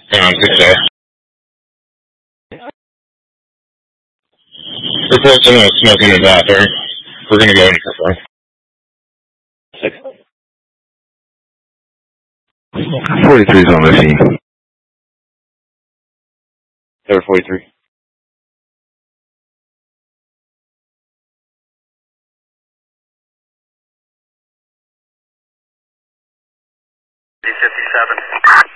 Good day. Report someone smoking in the bathroom. We're going to go in for front. 43 is on the scene. There, 43. D57.